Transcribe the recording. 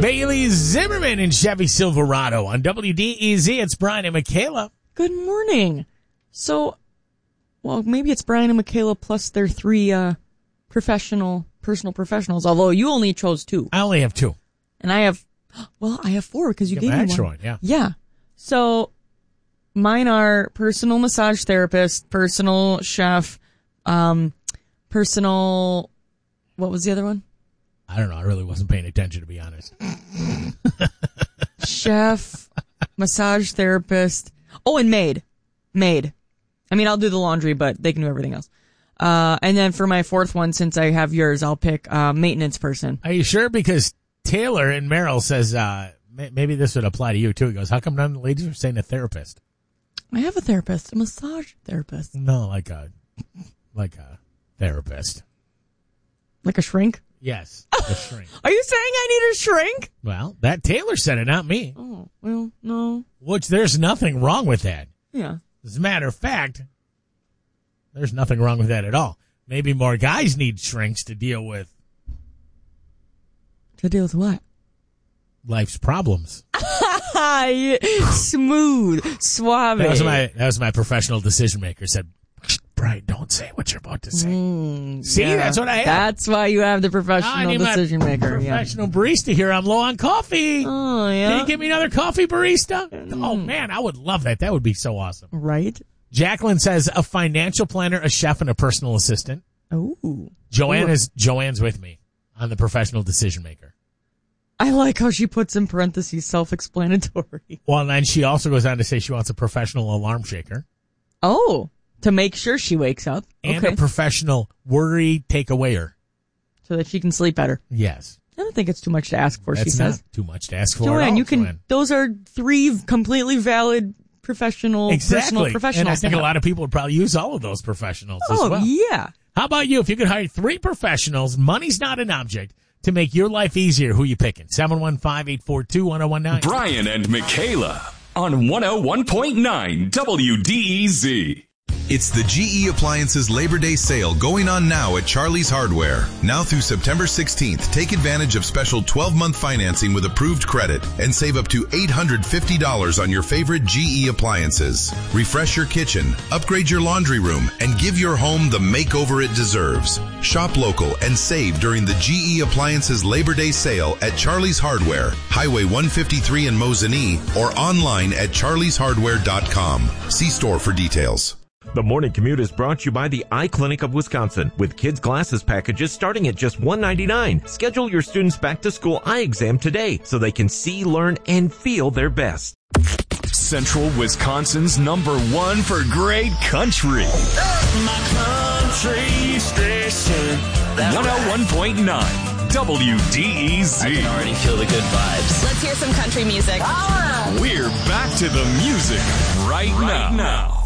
Bailey Zimmerman in Chevy Silverado on WDEZ. It's Brian and Michaela. Good morning. So, well, maybe it's Brian and Michaela plus their three personal professionals, although you only chose two. I only have two. And I have four because you gave me one. Yeah. Yeah. So, mine are personal massage therapist, personal chef, personal, what was the other one? I don't know. I really wasn't paying attention, to be honest. Chef, massage therapist. Oh, and maid. I mean, I'll do the laundry, but they can do everything else. And then for my fourth one, since I have yours, I'll pick maintenance person. Are you sure? Because Taylor in Merrill says maybe this would apply to you, too. He goes, how come none of the ladies are saying a therapist? I have a therapist, a massage therapist. No, like a therapist. Like a shrink? Yes, a shrink. Are you saying I need a shrink? Well, that Taylor said it, not me. Oh, well, no. Which there's nothing wrong with that. Yeah. As a matter of fact, there's nothing wrong with that at all. Maybe more guys need shrinks to deal with. To deal with what? Life's problems. Smooth, suave. That was my professional decision maker. Said, Brian, don't say what you're about to say. See, yeah. That's what I have. That's why you have the professional decision maker. Professional barista here. I'm low on coffee. Oh, yeah. Can you give me another coffee, barista? Oh, man, I would love that. That would be so awesome. Right? Jacqueline says a financial planner, a chef, and a personal assistant. Ooh. Joanne's with me on the professional decision maker. I like how she puts in parentheses self-explanatory. Well, and then she also goes on to say she wants a professional alarm shaker. Oh, to make sure she wakes up. And a professional worry takeawayer. So that she can sleep better. Yes. I don't think it's too much to ask for, she says. Not too much to ask for Joanne, at all, those are three completely valid personal professionals. And I think a lot of people would probably use all of those professionals as well. Oh, yeah. How about you? If you could hire three professionals, money's not an object, to make your life easier, who you picking? 715-842-1019. Brian and Michaela on 101.9 WDEZ. It's the GE Appliances Labor Day sale going on now at Charlie's Hardware. Now through September 16th, take advantage of special 12-month financing with approved credit and save up to $850 on your favorite GE appliances. Refresh your kitchen, upgrade your laundry room, and give your home the makeover it deserves. Shop local and save during the GE Appliances Labor Day sale at Charlie's Hardware, Highway 153 in Mosinee, or online at charlieshardware.com. See store for details. The Morning Commute is brought to you by the Eye Clinic of Wisconsin, with kids' glasses packages starting at just $1.99. Schedule your students' back-to-school eye exam today so they can see, learn, and feel their best. Central Wisconsin's #1 for great country. My country station. 101.9 WDEZ. I can already feel the good vibes. Let's hear some country music. We're back to the music right now.